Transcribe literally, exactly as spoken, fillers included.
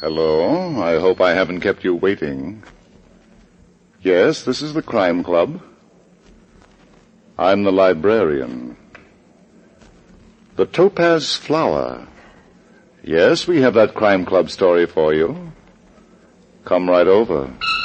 Hello. I hope I haven't kept you waiting. Yes, this is the Crime Club. I'm the librarian. The Topaz Flower. Yes, we have that Crime Club story for you. Come right over.